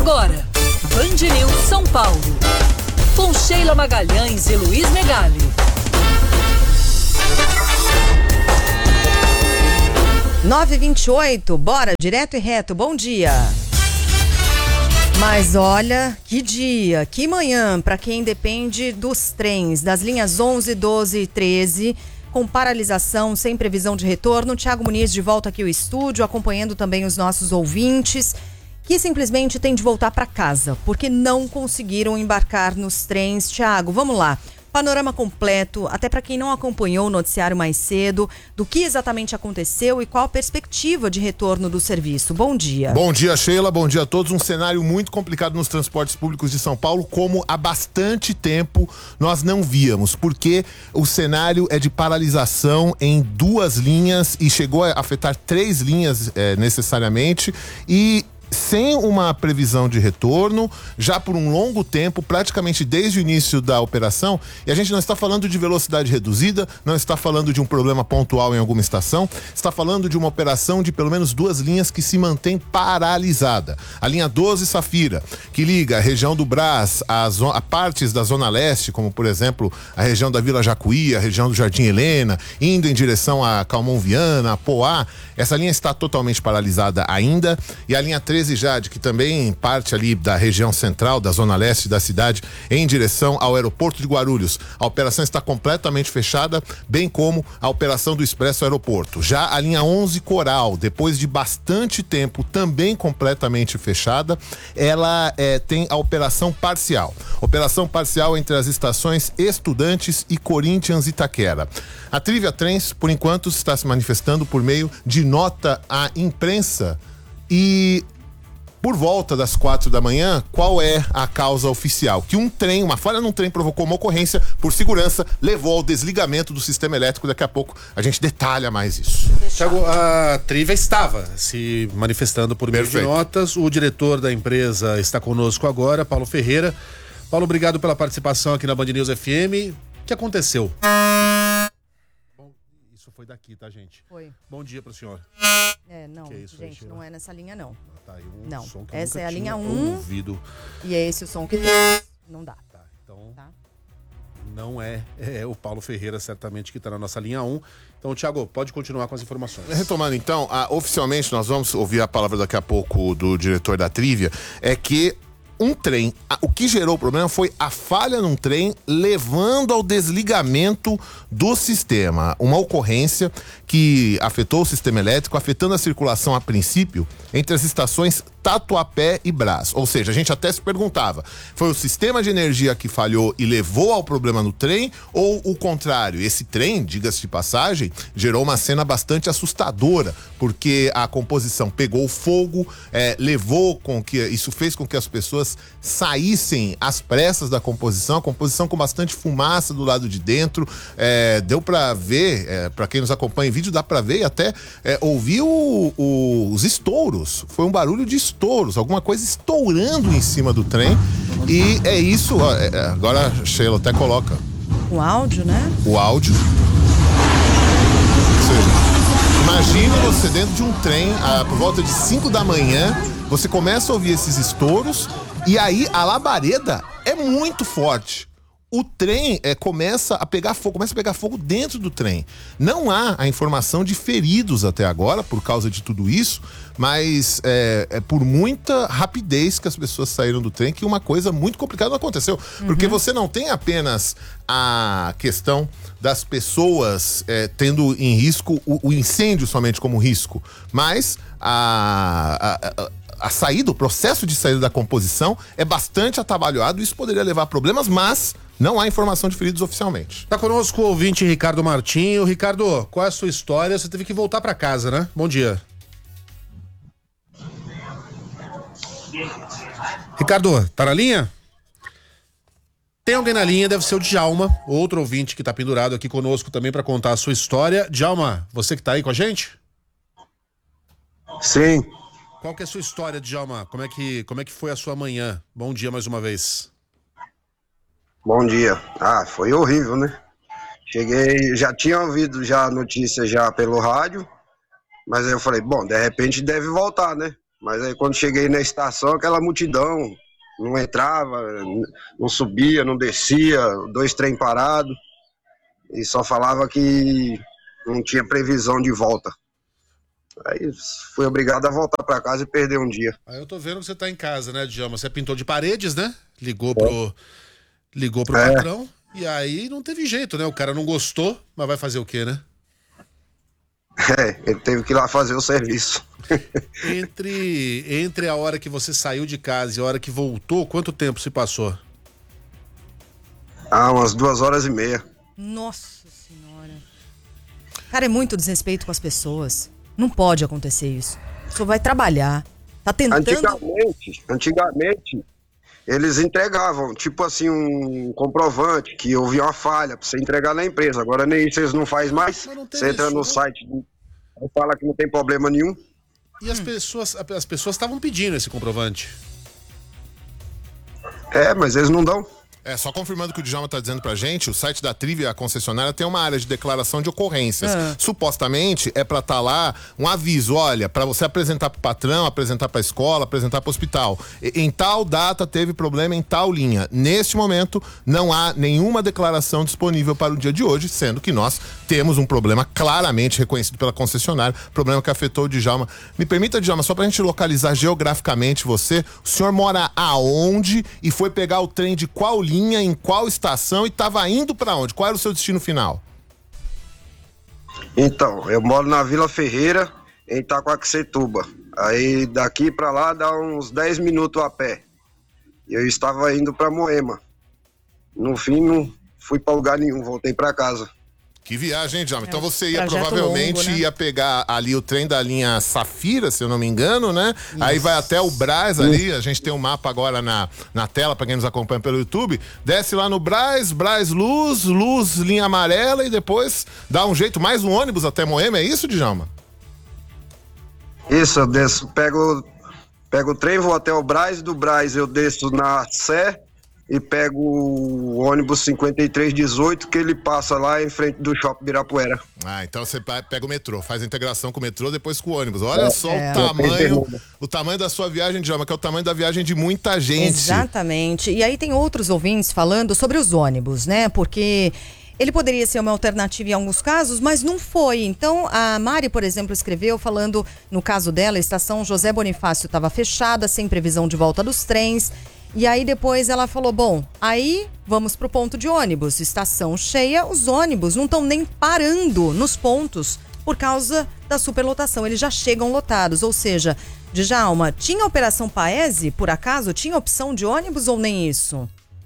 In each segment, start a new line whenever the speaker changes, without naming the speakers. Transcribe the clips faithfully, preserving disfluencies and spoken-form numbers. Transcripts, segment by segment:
Agora, Band News São Paulo, com Sheila Magalhães e Luiz Megali.
nove e vinte e oito, bora, direto e reto, bom dia. Mas olha, que dia, que manhã para quem depende dos trens, das linhas onze, doze e treze, com paralisação, sem previsão de retorno. Thiago Muniz de volta aqui ao estúdio, acompanhando também os nossos ouvintes, que simplesmente têm de voltar para casa, porque não conseguiram embarcar nos trens. Thiago, vamos lá. Panorama completo, até para quem não acompanhou o noticiário mais cedo, do que exatamente aconteceu e qual a perspectiva de retorno do serviço. Bom dia.
Bom dia, Sheila. Bom dia a todos. Um cenário muito complicado nos transportes públicos de São Paulo, como há bastante tempo nós não víamos, porque o cenário é de paralisação em duas linhas e chegou a afetar três linhas é, necessariamente, e sem uma previsão de retorno, já por um longo tempo, praticamente desde o início da operação. E a gente não está falando de velocidade reduzida, não está falando de um problema pontual em alguma estação, está falando de uma operação de pelo menos duas linhas que se mantém paralisada. A linha doze Safira, que liga a região do Brás a, a partes da Zona Leste, como por exemplo a região da Vila Jacuí, a região do Jardim Helena, indo em direção a Calmon Viana, a Poá. Essa linha está totalmente paralisada ainda. E a linha treze Jade, que também parte ali da região central, da zona leste da cidade, em direção ao aeroporto de Guarulhos. A operação está completamente fechada, bem como a operação do Expresso Aeroporto. Já a linha onze Coral, depois de bastante tempo também completamente fechada, ela é, tem a operação parcial. Operação parcial entre as estações Estudantes e Corinthians Itaquera. A Trivia Trens, por enquanto, está se manifestando por meio de nota à imprensa. E por volta das quatro da manhã, qual é a causa oficial? Que um trem, uma falha num trem provocou uma ocorrência por segurança, levou ao desligamento do sistema elétrico. Daqui a pouco a gente detalha mais isso.
Thiago, a Trivia estava se manifestando por meio de notas. O diretor da empresa está conosco agora, Paulo Ferreira. Paulo, obrigado pela participação aqui na Band News F M. O que aconteceu? Bom, isso foi daqui, tá, gente?
Foi.
Bom dia pro senhor.
É, não,
Que é isso,
gente,
aí,
não é nessa linha, não.
Tá, um
não,
som que
essa é a linha
um.
um e é esse o som que não dá.
Tá, então
tá?
Não é, é o Paulo Ferreira, certamente, que está na nossa linha um. Então, Thiago, pode continuar com as informações.
Retomando então, a, oficialmente nós vamos ouvir a palavra daqui a pouco do diretor da Trivia, é que um trem, a, o que gerou o problema foi a falha num trem levando ao desligamento do sistema. Uma ocorrência que afetou o sistema elétrico, afetando a circulação a princípio entre as estações Tatuapé e Brás. Ou seja, a gente até se perguntava, foi o sistema de energia que falhou e levou ao problema no trem, ou o contrário? Esse trem, diga-se de passagem, gerou uma cena bastante assustadora, porque a composição pegou fogo, é, levou com que, isso fez com que as pessoas saíssem às pressas da composição, a composição com bastante fumaça do lado de dentro. É, deu pra ver, é, pra quem nos acompanha em vídeo, dá pra ver e até é, ouvir o, o, os estouros. Foi um barulho de estouros, alguma coisa estourando em cima do trem. E é isso, ó, é, agora a Sheila até coloca
o áudio, né?
O áudio. Imagina você dentro de um trem, ah, por volta de cinco da manhã, você começa a ouvir esses estouros e aí a labareda é muito forte. O trem é, começa a pegar fogo, começa a pegar fogo dentro do trem. Não há a informação de feridos até agora por causa de tudo isso, mas é, é por muita rapidez que as pessoas saíram do trem que uma coisa muito complicada aconteceu. Uhum. Porque você não tem apenas a questão das pessoas é, tendo em risco o, o incêndio somente como risco, mas a... a, a A saída, o processo de saída da composição é bastante atabalhoado. Isso poderia levar a problemas, mas não há informação de feridos oficialmente.
Tá conosco o ouvinte Ricardo Martinho. Ricardo, qual é a sua história? Você teve que voltar para casa, né? Bom dia. Ricardo, tá na linha? Tem alguém na linha, deve ser o Djalma, outro ouvinte que tá pendurado aqui conosco também para contar a sua história. Djalma, você que tá aí com a gente?
Sim.
Qual que é a sua história, Djalma? Como é que, como é que foi a sua manhã? Bom dia mais uma vez.
Bom dia. Ah, foi horrível, né? Cheguei, já tinha ouvido já a notícia já pelo rádio, mas aí eu falei, bom, de repente deve voltar, né? Mas aí quando cheguei na estação, aquela multidão, não entrava, não subia, não descia, dois trem parados, e só falava que não tinha previsão de volta. Aí fui obrigado a voltar para casa e perder um dia.
Aí eu tô vendo que você tá em casa, né, Djalma? Você pintou de paredes, né? Ligou pro, ligou pro
é.
patrão, e aí não teve jeito, né? O cara não gostou, mas vai fazer o quê, né?
É, ele teve que ir lá fazer o serviço.
Entre, entre a hora que você saiu de casa e a hora que voltou, quanto tempo se passou?
Ah, umas duas horas e meia.
Nossa senhora. Cara, é muito desrespeito com as pessoas. Não pode acontecer isso. O senhor vai trabalhar, tá tentando...
Antigamente, antigamente, eles entregavam, tipo assim, um comprovante que houve uma falha pra você entregar na empresa. Agora nem isso eles não fazem mais. Você entra no site e fala que não tem problema nenhum.
E as hum. pessoas as pessoas estavam pedindo esse comprovante.
É, mas eles não dão.
É, só confirmando o que o Djalma tá dizendo pra gente, o site da Trivia, a concessionária, tem uma área de declaração de ocorrências. Ah. Supostamente é pra tá lá um aviso, olha, pra você apresentar pro patrão, apresentar pra escola, apresentar pro hospital. E, em tal data teve problema em tal linha. Neste momento, não há nenhuma declaração disponível para o dia de hoje, sendo que nós temos um problema claramente reconhecido pela concessionária, problema que afetou o Djalma. Me permita, Djalma, só pra gente localizar geograficamente você, o senhor mora aonde e foi pegar o trem de qual linha? Linha, em qual estação e estava indo para onde? Qual era o seu destino final?
Então, eu moro na Vila Ferreira, em Itaquaquecetuba. Aí daqui para lá dá uns dez minutos a pé. Eu estava indo para Moema. No fim, não fui para lugar nenhum, voltei para casa.
Que viagem, hein, Djalma?
É,
então você ia
provavelmente
provavelmente
longo, né? ia
pegar ali o trem da linha Safira, se eu não me engano, né? Isso. Aí vai até o Brás ali, a gente tem um mapa agora na, na tela para quem nos acompanha pelo YouTube. Desce lá no Brás, Brás Luz, Luz linha amarela e depois dá um jeito, mais um ônibus até Moema, é isso, Djalma?
Isso, eu desço, pego, pego o trem, vou até o Brás, do Brás eu desço na Sé e pego o ônibus cinquenta e três dezoito que ele passa lá em frente do Shopping Ibirapuera.
Ah, então você pega o metrô, faz a integração com o metrô, depois com o ônibus. Olha
é,
só
é,
o tamanho, o tamanho da sua viagem, Djalma, que é o tamanho da viagem de muita gente.
Exatamente. E aí tem outros ouvintes falando sobre os ônibus, né? Porque ele poderia ser uma alternativa em alguns casos, mas não foi. Então, a Mari, por exemplo, escreveu falando, no caso dela, a estação José Bonifácio estava fechada, sem previsão de volta dos trens. E aí depois ela falou, bom, aí vamos pro ponto de ônibus, estação cheia, os ônibus não estão nem parando nos pontos por causa da superlotação, eles já chegam lotados, ou seja, Djalma, tinha operação Paese, por acaso? Tinha opção de ônibus ou nem isso?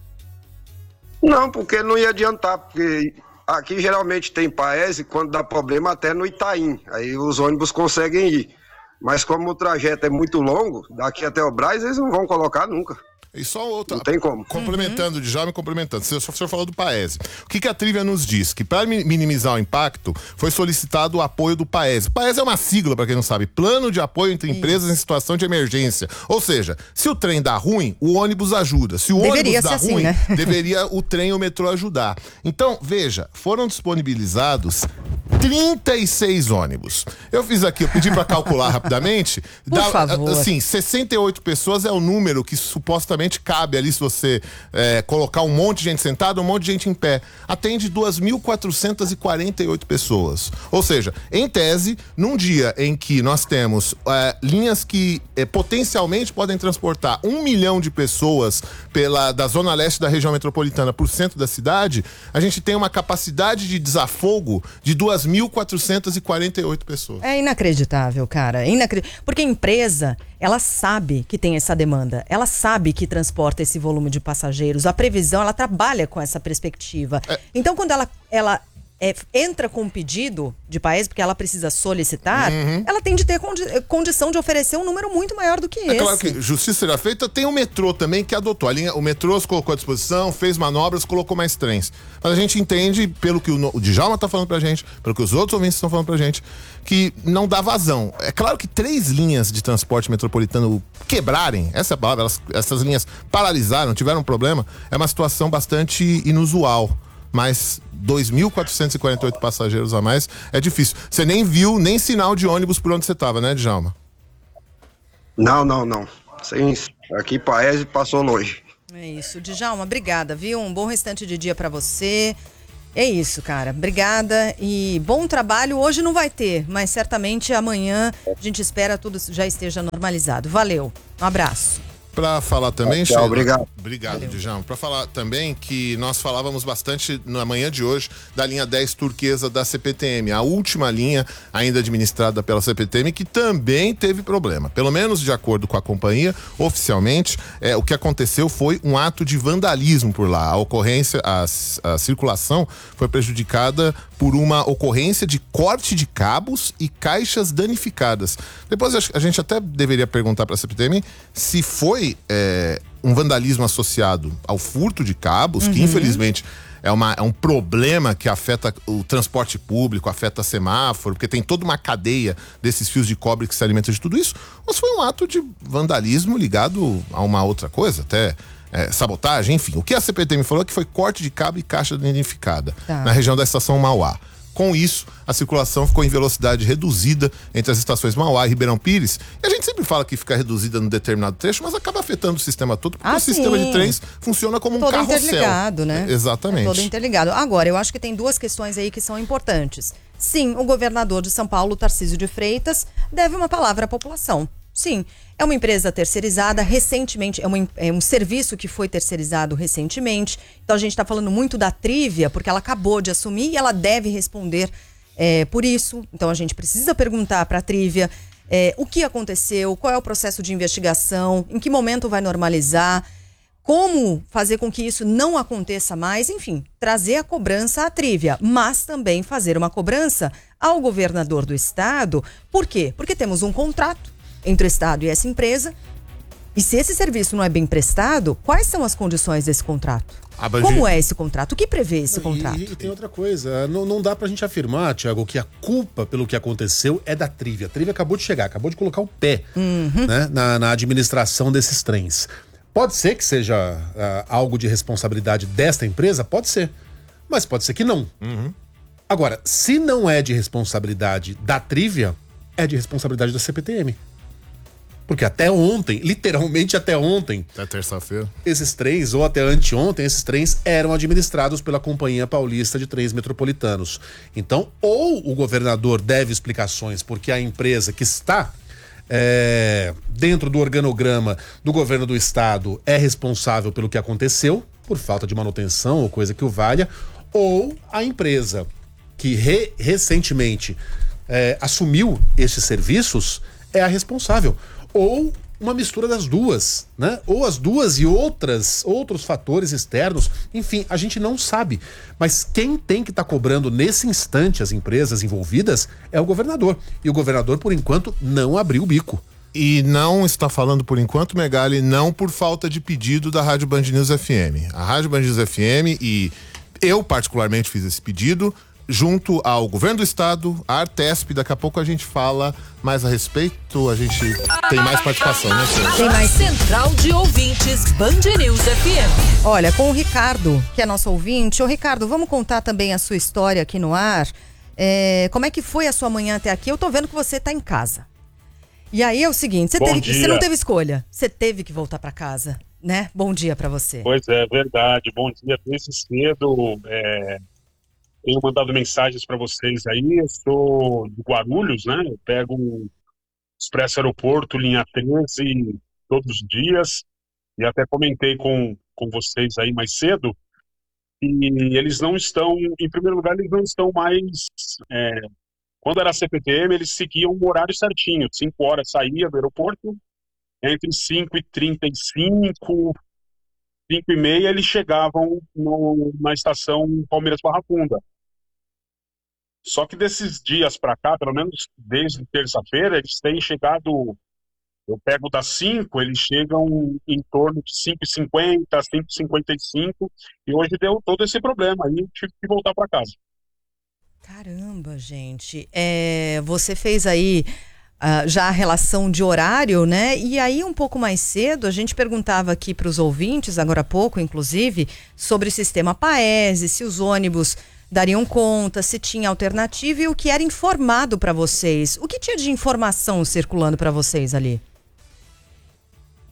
Não, porque não ia adiantar, porque aqui geralmente tem Paese, quando dá problema até no Itaim, aí os ônibus conseguem ir, mas como o trajeto é muito longo, daqui até o Brás eles não vão colocar nunca.
E só outra.
Não tem como.
Complementando, uhum. Djalma, complementando. O senhor falou do Paese. O que, que a Trivia nos diz? Que para minimizar o impacto, foi solicitado o apoio do Paese. Paese é uma sigla, para quem não sabe. Plano de apoio entre empresas em situação de emergência. Ou seja, se o trem dá ruim, o ônibus ajuda. Se o
deveria
ônibus dá
assim,
ruim,
né?
deveria o trem e o metrô ajudar. Então, veja, foram disponibilizados trinta e seis ônibus. Eu fiz aqui, eu pedi para calcular rapidamente.
Por
dá,
favor.
Assim, sessenta e oito pessoas é o número que supostamente cabe ali se você é, colocar um monte de gente sentada, um monte de gente em pé. Atende duas mil quatrocentas e quarenta e oito pessoas. Ou seja, em tese, num dia em que nós temos é, linhas que é, potencialmente podem transportar um milhão de pessoas pela, da zona leste da região metropolitana para o centro da cidade, a gente tem uma capacidade de desafogo de duas mil quatrocentas e quarenta e oito pessoas.
É inacreditável, cara. É inacred... Porque a empresa, ela sabe que tem essa demanda. Ela sabe que transporta esse volume de passageiros. A previsão, ela trabalha com essa perspectiva. É. Então, quando ela, ela é, entra com um pedido de país, porque ela precisa solicitar, uhum. ela tem de ter condi condição de oferecer um número muito maior do que
é
esse. É
claro que justiça será feita. Tem o metrô também que adotou. A linha, o metrô se colocou à disposição, fez manobras, colocou mais trens. Mas a gente entende, pelo que o, o Djalma está falando pra gente, pelo que os outros ouvintes estão falando pra gente, que não dá vazão. É claro que três linhas de transporte metropolitano quebrarem, essa é a palavra, elas, essas linhas paralisaram, tiveram um problema, é uma situação bastante inusual. Mas dois mil quatrocentos e quarenta e oito passageiros a mais é difícil. Você nem viu nem sinal de ônibus por onde você estava, né, Djalma?
Não, não, não. Sem, aqui Paese passou longe.
É isso. Djalma, obrigada, viu? Um bom restante de dia pra você. É isso, cara. Obrigada e bom trabalho. Hoje não vai ter, mas certamente amanhã a gente espera tudo já esteja normalizado. Valeu. Um abraço.
Para falar também,
Tchau,
Sheila,
obrigado.
Obrigado, Djalma. Para falar também que nós falávamos bastante na manhã de hoje da linha dez turquesa da C P T M, a última linha ainda administrada pela C P T M, que também teve problema. Pelo menos de acordo com a companhia, oficialmente, é, o que aconteceu foi um ato de vandalismo por lá. A ocorrência, a, a circulação foi prejudicada por uma ocorrência de corte de cabos e caixas danificadas. Depois a gente até deveria perguntar para a C P T M se foi É, um vandalismo associado ao furto de cabos, uhum. que infelizmente é, uma, é um problema que afeta o transporte público, afeta semáforo, porque tem toda uma cadeia desses fios de cobre que se alimentam de tudo isso, ou se foi um ato de vandalismo ligado a uma outra coisa, até é, sabotagem, enfim. O que a C P T M falou é que foi corte de cabo e caixa danificada tá. na região da estação Mauá. Com isso, a circulação ficou em velocidade reduzida entre as estações Mauá e Ribeirão Pires. E a gente sempre fala que fica reduzida num determinado trecho, mas acaba afetando o sistema todo, porque ah, o sim. sistema de trens funciona como
todo
um carrossel.
Todo interligado, né?
É, exatamente.
É todo interligado. Agora, eu acho que tem duas questões aí que são importantes. Sim, o governador de São Paulo, Tarcísio de Freitas, deve uma palavra à população. Sim, é uma empresa terceirizada, recentemente, é, uma, é um serviço que foi terceirizado recentemente. Então a gente está falando muito da Trívia, porque ela acabou de assumir e ela deve responder é, por isso. Então a gente precisa perguntar para a Trívia é, o que aconteceu, qual é o processo de investigação, em que momento vai normalizar, como fazer com que isso não aconteça mais, enfim, trazer a cobrança à Trívia, mas também fazer uma cobrança ao governador do estado. Por quê? Porque temos um contrato entre o Estado e essa empresa, e se esse serviço não é bem prestado, quais são as condições desse contrato? Abrangir. Como é esse contrato? O que prevê esse contrato?
E, e tem outra coisa, não, não dá pra gente afirmar, Tiago, que a culpa pelo que aconteceu é da Trívia. A Trívia acabou de chegar, acabou de colocar o pé uhum. né, na, na administração desses trens. Pode ser que seja uh, algo de responsabilidade desta empresa? Pode ser, mas pode ser que não. Uhum. Agora, se não é de responsabilidade da Trívia, é de responsabilidade da C P T M. Porque até ontem, literalmente até ontem...
Até terça-feira.
Esses trens, ou até anteontem, esses trens eram administrados pela Companhia Paulista de Trens Metropolitanos. Então, ou o governador deve explicações porque a empresa que está é, dentro do organograma do governo do estado é responsável pelo que aconteceu, por falta de manutenção ou coisa que o valha, ou a empresa que re, recentemente é, assumiu esses serviços é a responsável. Ou uma mistura das duas, né? Ou as duas e outras, outros fatores externos, enfim, a gente não sabe. Mas quem tem que estar tá cobrando nesse instante as empresas envolvidas é o governador. E o governador, por enquanto, não abriu o bico.
E não está falando por enquanto, Megali, não por falta de pedido da Rádio Band News F M. A Rádio Band News F M, e eu particularmente fiz esse pedido, junto ao governo do estado, a Artesp. Daqui a pouco a gente fala mais a respeito, a gente tem mais participação, né, senhor?
Tem mais Central de Ouvintes Band News F M.
Olha, com o Ricardo, que é nosso ouvinte. Ô Ricardo, vamos contar também a sua história aqui no ar. É, como é que foi a sua manhã até aqui? Eu tô vendo que você tá em casa. E aí é o seguinte, você, teve, você não teve escolha, você teve que voltar para casa, né? Bom dia para você.
Pois é, verdade. Bom dia, desde cedo. É... Tenho mandado mensagens para vocês aí. Eu sou de Guarulhos, né? Eu pego o Expresso Aeroporto, linha treze, todos os dias. E até comentei com, com vocês aí mais cedo. E eles não estão, em primeiro lugar, eles não estão mais... É, quando era C P T M, eles seguiam o horário certinho. cinco horas saía do aeroporto, entre cinco e trinta e cinco, cinco e meia, eles chegavam no, na estação Palmeiras Barra Funda. Só que desses dias para cá, pelo menos desde terça-feira, eles têm chegado, eu pego das cinco, eles chegam em torno de cinco e cinquenta, cinco e cinquenta e cinco, e hoje deu todo esse problema, aí eu tive que voltar para casa.
Caramba, gente, é, você fez aí uh, já a relação de horário, né? E aí um pouco mais cedo a gente perguntava aqui para os ouvintes, agora há pouco inclusive, sobre o sistema Paese, se os ônibus dariam conta, se tinha alternativa e o que era informado para vocês. O que tinha de informação circulando para vocês ali?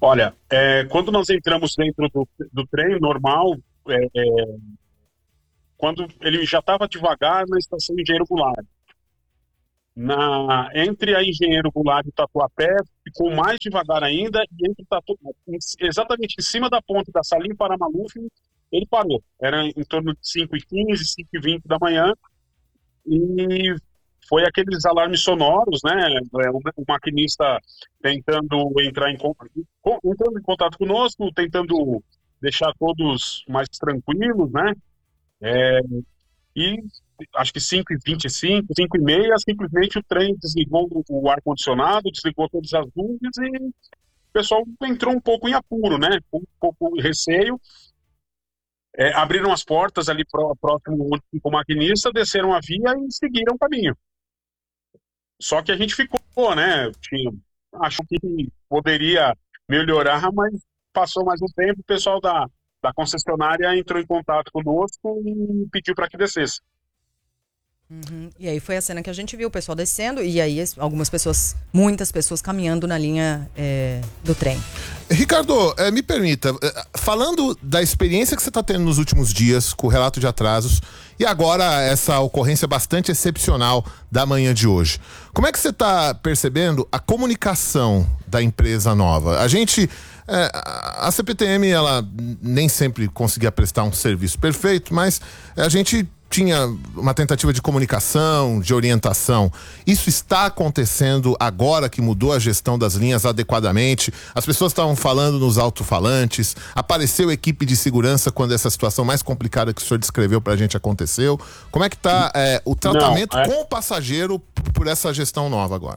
Olha, é, quando nós entramos dentro do, do trem normal, é, é, quando ele já estava devagar na estação Engenheiro Goulart. Na, entre a Engenheiro Goulart e o Tatuapé, ficou mais devagar ainda, e entre o Tatu, exatamente em cima da ponte da Salim Paramaluf, ele parou. Era em torno de cinco e quinze, cinco e vinte da manhã, e foi aqueles alarmes sonoros, né? O, o maquinista tentando entrar em, entrando em contato conosco, tentando deixar todos mais tranquilos, né? É, e acho que cinco e vinte e cinco, cinco e meia, simplesmente o trem desligou o ar-condicionado, desligou todas as luzes e o pessoal entrou um pouco em apuro, né? Um pouco de receio. É, abriram as portas ali pró, próximo do maquinista, desceram a via e seguiram o caminho. Só que a gente ficou, né? Tinha, acho que poderia melhorar, mas passou mais um tempo, o pessoal da, da concessionária entrou em contato conosco e pediu para que descesse.
Uhum. E aí foi a cena que a gente viu, o pessoal descendo e aí algumas pessoas, muitas pessoas caminhando na linha é, do trem.
Ricardo, é, me permita, falando da experiência que você está tendo nos últimos dias com o relato de atrasos e agora essa ocorrência bastante excepcional da manhã de hoje, como é que você está percebendo a comunicação da empresa nova? A gente, é, a C P T M, ela nem sempre conseguia prestar um serviço perfeito, mas a gente tinha uma tentativa de comunicação, de orientação. Isso está acontecendo agora que mudou a gestão das linhas adequadamente? As pessoas estavam falando nos alto-falantes, apareceu equipe de segurança quando essa situação mais complicada que o senhor descreveu pra gente aconteceu. Como é que tá é, o tratamento Não, é... com o passageiro por essa gestão nova agora?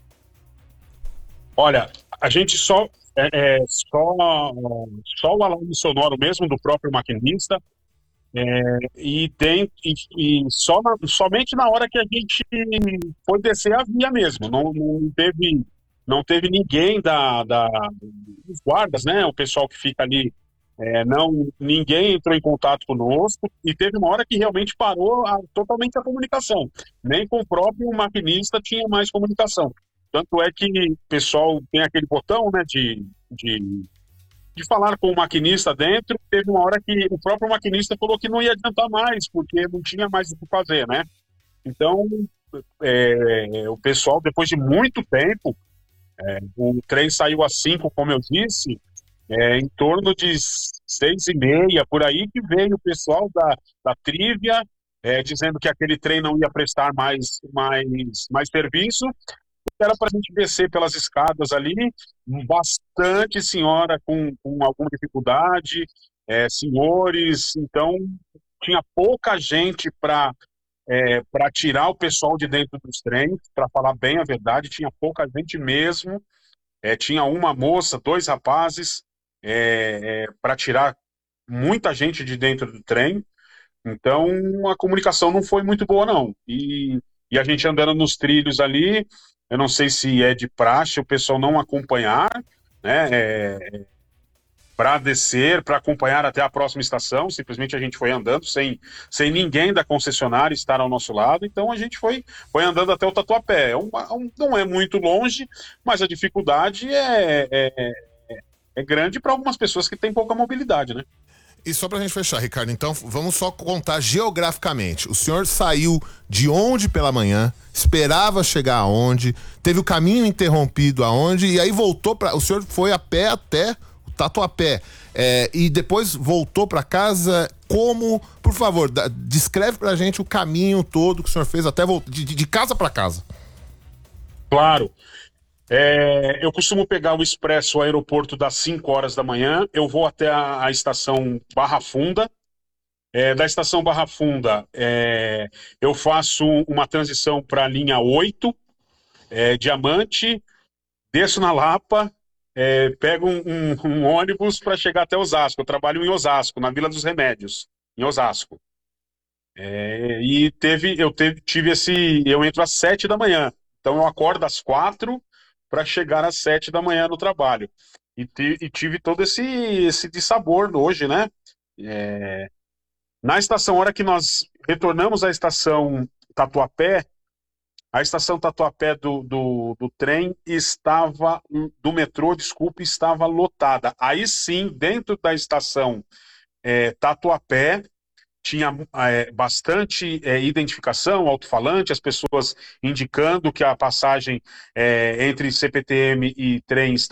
Olha, a gente só, é, é, só, só o alarme sonoro mesmo do próprio maquinista. É, e tem e, e só na, somente na hora que a gente foi descer a via mesmo, não, não teve não teve ninguém da, da dos guardas, né, o pessoal que fica ali, é, não ninguém entrou em contato conosco e teve uma hora que realmente parou a, totalmente a comunicação, nem com o próprio maquinista tinha mais comunicação, tanto é que o pessoal tem aquele botão, né, de, de de falar com o maquinista dentro, teve uma hora que o próprio maquinista falou que não ia adiantar mais, porque não tinha mais o que fazer, né? Então, é, o pessoal, depois de muito tempo, é, o trem saiu às cinco, como eu disse, é, em torno de seis e meia, por aí, que veio o pessoal da, da Trívia, é, dizendo que aquele trem não ia prestar mais, mais, mais serviço, era para a gente descer pelas escadas ali, bastante senhora com, com alguma dificuldade, é, senhores, então tinha pouca gente para é, para tirar o pessoal de dentro dos trens, para falar bem a verdade, tinha pouca gente mesmo, é, tinha uma moça, dois rapazes, é, é, para tirar muita gente de dentro do trem, então a comunicação não foi muito boa não, e, e a gente andando nos trilhos ali, eu não sei se é de praxe o pessoal não acompanhar, né, é, para descer, para acompanhar até a próxima estação, simplesmente a gente foi andando sem, sem ninguém da concessionária estar ao nosso lado, então a gente foi, foi andando até o Tatuapé. É um, um, não é muito longe, mas a dificuldade é, é, é grande para algumas pessoas que têm pouca mobilidade, né?
E só pra gente fechar, Ricardo, então vamos só contar geograficamente. O senhor saiu de onde pela manhã, esperava chegar aonde, teve o caminho interrompido aonde, e aí voltou para. O senhor foi a pé até o Tatuapé. É, e depois voltou para casa. Como, por favor, da, descreve pra gente o caminho todo que o senhor fez até de, de casa para casa.
Claro. É, eu costumo pegar o expresso ao aeroporto das cinco horas da manhã, eu vou até a, a estação Barra Funda, é, da estação Barra Funda é, eu faço uma transição para a linha oito, é, Diamante, desço na Lapa, é, pego um, um, um ônibus para chegar até Osasco. Eu trabalho em Osasco, na Vila dos Remédios, em Osasco. É, e teve, eu teve, tive esse, eu entro às sete da manhã, então eu acordo às quatro para chegar às sete da manhã no trabalho. E, te, e tive todo esse, esse dissabor hoje, né? É, na estação, hora que nós retornamos à estação Tatuapé, a estação Tatuapé do, do, do trem estava, do metrô, desculpe, estava lotada. Aí sim, dentro da estação é, Tatuapé, tinha é, bastante é, identificação, alto-falante, as pessoas indicando que a passagem é, entre C P T M e trem